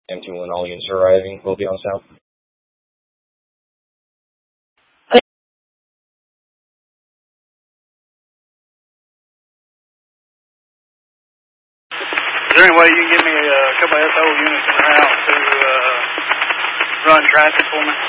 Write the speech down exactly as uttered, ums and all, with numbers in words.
M T one, all units are arriving. We'll be on south. Is there any way you can give me a couple of S O units in the house to uh, run traffic for me?